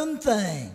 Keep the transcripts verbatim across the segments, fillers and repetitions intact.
thing.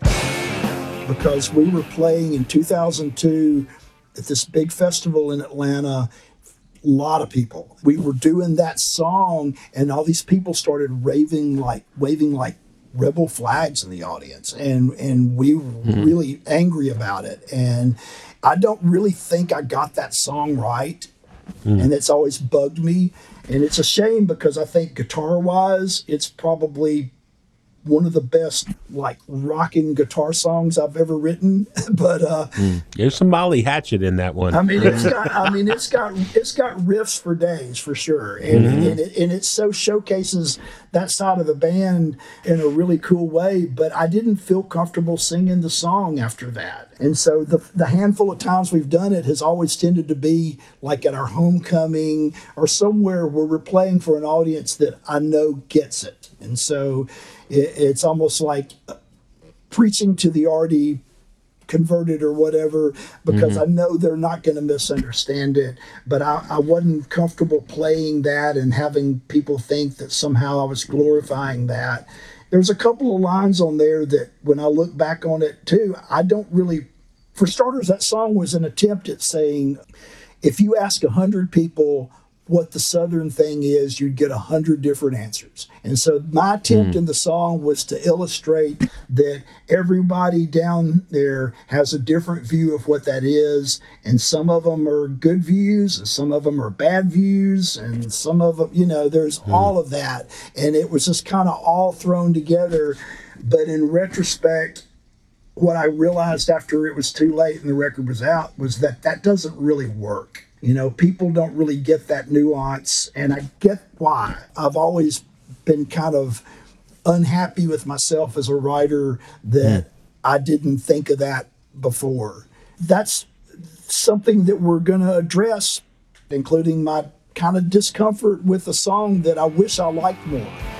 Because we were playing in two thousand two at this big festival in Atlanta. A lot of people. We were doing that song, and all these people started raving like waving like rebel flags in the audience, and and we were mm-hmm. really angry about it. And I don't really think I got that song right, mm. and it's always bugged me. And it's a shame because I think guitar wise, it's probably one of the best like rocking guitar songs I've ever written. But uh mm. there's some Molly Hatchet in that one. I mean it's got I mean it's got it's got riffs for days for sure. And mm-hmm. and, it, and it so showcases that side of the band in a really cool way. But I didn't feel comfortable singing the song after that. And so the the handful of times we've done it has always tended to be like at our homecoming or somewhere where we're playing for an audience that I know gets it. And so it's almost like preaching to the already converted or whatever, because mm-hmm. I know they're not going to misunderstand it. But I, I wasn't comfortable playing that and having people think that somehow I was glorifying that. There's a couple of lines on there that when I look back on it too, I don't really, for starters, that song was an attempt at saying, if you ask a hundred people what the Southern thing is, you'd get a hundred different answers. And so my attempt mm. in the song was to illustrate that everybody down there has a different view of what that is. And some of them are good views, and some of them are bad views, and some of them, you know, there's mm. all of that. And it was just kind of all thrown together. But in retrospect, what I realized after it was too late and the record was out was that that doesn't really work. You know, people don't really get that nuance, and I get why. I've always been kind of unhappy with myself as a writer that mm. I didn't think of that before. That's something that we're going to address, including my kind of discomfort with a song that I wish I liked more.